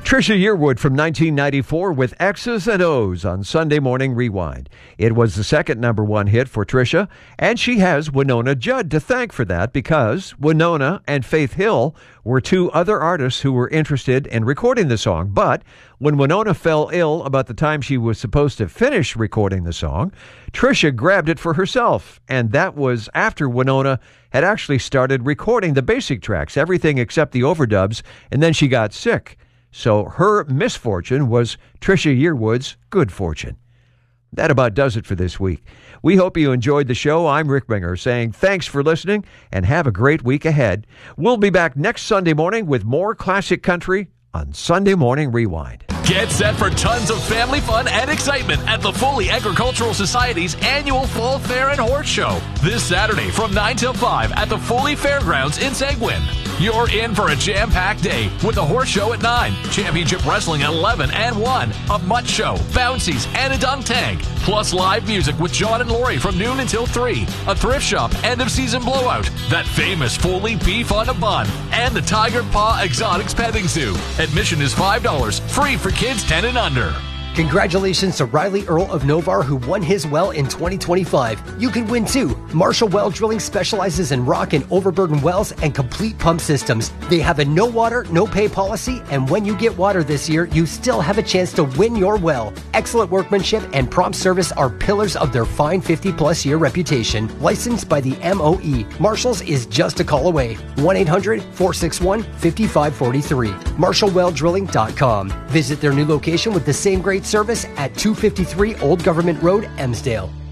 Trisha Yearwood from 1994 with X's and O's on Sunday Morning Rewind. It was the second number one hit for Trisha, and she has Winona Judd to thank for that because Winona and Faith Hill were two other artists who were interested in recording the song. But when Winona fell ill about the time she was supposed to finish recording the song, Trisha grabbed it for herself, and that was after Winona had actually started recording the basic tracks, everything except the overdubs, and then she got sick. So her misfortune was Trisha Yearwood's good fortune. That about does it for this week. We hope you enjoyed the show. I'm Rick Binger saying thanks for listening and have a great week ahead. We'll be back next Sunday morning with more classic country on Sunday Morning Rewind. Get set for tons of family fun and excitement at the Foley Agricultural Society's annual Fall Fair and Horse Show this Saturday from 9 till 5 at the Foley Fairgrounds in Seguin. You're in for a jam-packed day with the horse show at 9, championship wrestling at 11 and 1, a mutt show, bouncies, and a dunk tank. Plus live music with John and Lori from noon until 3, a thrift shop end-of-season blowout, that famous Foley beef on a bun, and the Tiger Paw Exotics Petting Zoo. Admission is $5, free for kids 10 and under. Congratulations to Riley Earl of Novar, who won his well in 2025. You can win too. Marshall Well Drilling specializes in rock and overburden wells and complete pump systems. They have a no water, no pay policy, and when you get water this year, you still have a chance to win your well. Excellent workmanship and prompt service are pillars of their fine 50-plus year reputation. Licensed by the MOE, Marshall's is just a call away. 1-800-461-5543. MarshallWellDrilling.com. Visit their new location with the same great service at 253 Old Government Road, Emsdale.